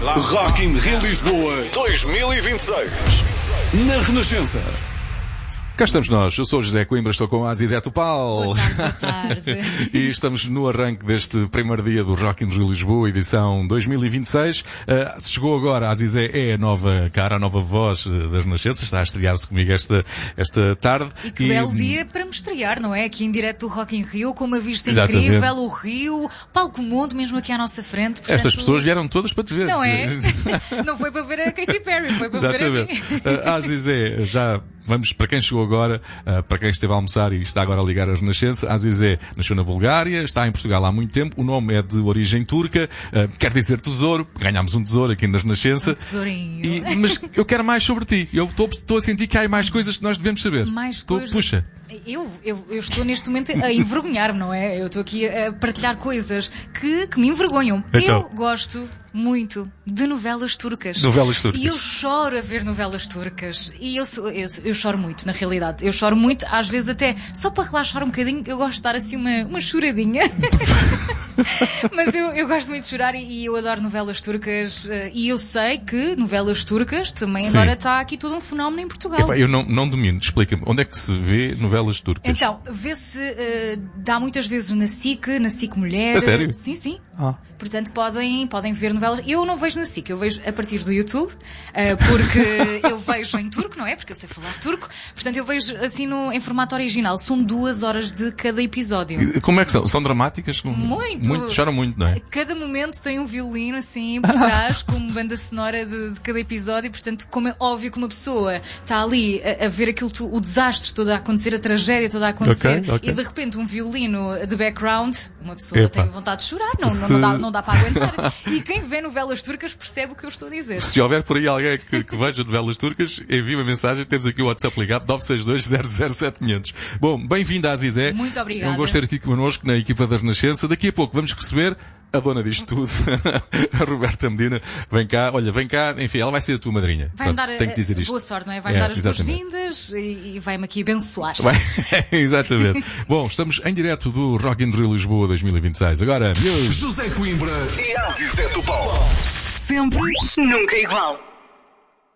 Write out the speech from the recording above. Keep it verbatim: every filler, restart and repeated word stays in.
Rock in Rio Lisboa dois mil e vinte e seis. Na Renascença. Cá estamos nós, eu sou o José Coimbra, estou com a Azizé Topal. Boa tarde, boa tarde. E estamos no arranque deste primeiro dia do Rock in Rio Lisboa, edição dois mil e vinte e seis. Uh, chegou agora, a Azizé é a nova cara, a nova voz das Renascenças, está a estrear-se comigo esta, esta tarde. E que e... belo dia para me estrear, não é? Aqui em direto do Rock in Rio, com uma vista Exatamente. Incrível, o Rio, palco mundo mesmo aqui à nossa frente. Portanto... Estas pessoas vieram todas para te ver. Não é? Não foi para ver a Katy Perry, foi para Exatamente. ver a mim. Uh, a Azizé já... Vamos, para quem chegou agora, uh, para quem esteve a almoçar e está agora a ligar a Renascença, a Azizé nasceu na Bulgária, está em Portugal há muito tempo, o nome é de origem turca, uh, quer dizer tesouro, ganhámos um tesouro aqui na Renascença. Um tesourinho. E, mas eu quero mais sobre ti, eu estou a sentir que há mais coisas que nós devemos saber. Mais tô, coisas? Puxa. Eu, eu, eu estou neste momento a envergonhar-me, não é? Eu estou aqui a partilhar coisas que, que me envergonham. Então. Eu gosto muito de novelas turcas. Novelas turcas. E eu choro a ver novelas turcas. E eu, sou, eu, eu choro muito, na realidade. Eu choro muito, às vezes até, só para relaxar um bocadinho, eu gosto de dar assim uma, uma choradinha. Mas eu, eu gosto muito de chorar e, e eu adoro novelas turcas. E eu sei que novelas turcas também Sim. agora está aqui todo um fenómeno em Portugal. Epá, eu não, não domino, explica-me, onde é que se vê novelas turcas? Então, vê-se, uh, dá muitas vezes na SIC, na SIC Mulher. A sério? Sim, sim. Ah. Portanto, podem, podem ver novelas. Eu não vejo na SIC, eu vejo a partir do YouTube, uh, porque eu vejo em turco, não é? Porque eu sei falar turco. Portanto, eu vejo assim no, em formato original. São duas horas de cada episódio. E como é que são? São dramáticas? Muito. Muito, choram muito, não é? Cada momento tem um violino assim por trás, como banda sonora de, de cada episódio. Portanto, como é óbvio que uma pessoa está ali a, a ver aquilo, o desastre todo a acontecer, a tragédia toda a acontecer, okay, okay. e de repente um violino de background, uma pessoa Epa. tem vontade de chorar, não, Se... não, não, dá, não dá para aguentar. E quem vê novelas turcas percebe o que eu estou a dizer. Se houver por aí alguém que, que veja novelas turcas, envie uma mensagem, temos aqui o WhatsApp ligado, nove seis dois zero zero sete quinhentos. Bom, bem-vinda à Azizé. Muito obrigada. Eu gosto de ter aqui connosco na equipa da Renascença. Daqui a pouco vamos receber a dona disto tudo, a Roberta Medina. Vem cá, olha, vem cá, enfim, ela vai ser a tua madrinha. Vai-me dar tenho que dizer isto. boa sorte, não é? Vai-me é, dar as exatamente. boas-vindas e, e vai-me aqui abençoar. Vai, exatamente. Bom, estamos em direto do Rock in Rio Lisboa dois mil e vinte e seis. Agora, Muse. José Coimbra e Azizé Topal. Sempre, nunca igual.